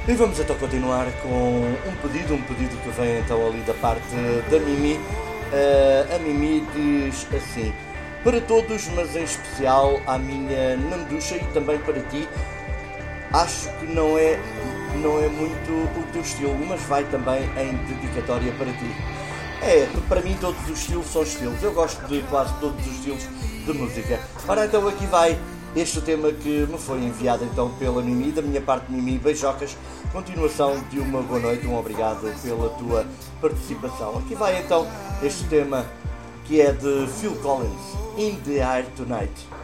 E vamos então continuar com um pedido que vem então ali da parte da Mimi. A Mimi diz assim: para todos, mas em especial à minha Nanducha e também para ti. Acho que não é muito o teu estilo, mas vai também em dedicatória para ti. Para mim todos os estilos são estilos. Eu gosto de quase todos os estilos de música. Ora então aqui vai este tema que me foi enviado então pela Mimi, da minha parte Mimi, beijocas, continuação de uma boa noite, um obrigado pela tua participação. Aqui vai então este tema que é de Phil Collins, In the Air Tonight.